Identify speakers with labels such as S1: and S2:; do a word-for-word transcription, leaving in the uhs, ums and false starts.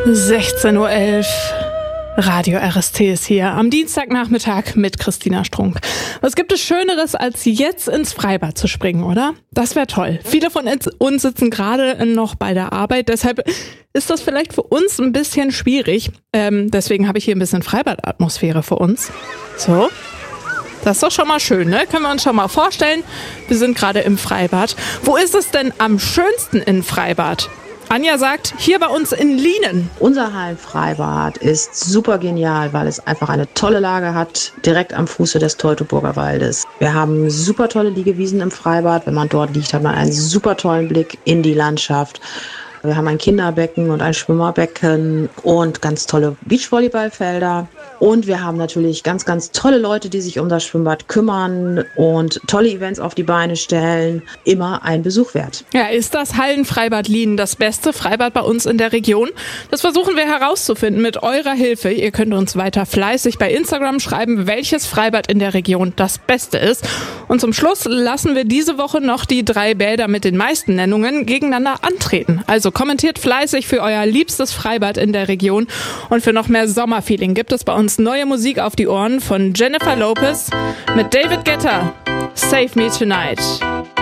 S1: sechzehn Uhr elf. Radio R S T ist hier am Dienstagnachmittag mit Christina Strunk. Was gibt es Schöneres, als jetzt ins Freibad zu springen, oder? Das wäre toll. Viele von uns sitzen gerade noch bei der Arbeit, deshalb ist das vielleicht für uns ein bisschen schwierig. Ähm, deswegen habe ich hier ein bisschen Freibadatmosphäre für uns. So. Das ist doch schon mal schön, ne? Können wir uns schon mal vorstellen. Wir sind gerade im Freibad. Wo ist es denn am schönsten im Freibad? Anja sagt, hier bei uns in Lienen.
S2: Unser Hallenfreibad ist super genial, weil es einfach eine tolle Lage hat, direkt am Fuße des Teutoburger Waldes. Wir haben super tolle Liegewiesen im Freibad. Wenn man dort liegt, hat man einen super tollen Blick in die Landschaft. Wir haben ein Kinderbecken und ein Schwimmerbecken und ganz tolle Beachvolleyballfelder. Und wir haben natürlich ganz, ganz tolle Leute, die sich um das Schwimmbad kümmern und tolle Events auf die Beine stellen. Immer ein Besuch wert.
S1: Ja, ist das Hallenfreibad Lienen das beste Freibad bei uns in der Region? Das versuchen wir herauszufinden mit eurer Hilfe. Ihr könnt uns weiter fleißig bei Instagram schreiben, welches Freibad in der Region das beste ist. Und zum Schluss lassen wir diese Woche noch die drei Bäder mit den meisten Nennungen gegeneinander antreten. Also kommentiert fleißig für euer liebstes Freibad in der Region. Und für noch mehr Sommerfeeling gibt es bei uns neue Musik auf die Ohren von Jennifer Lopez mit David Guetta. Save Me Tonight.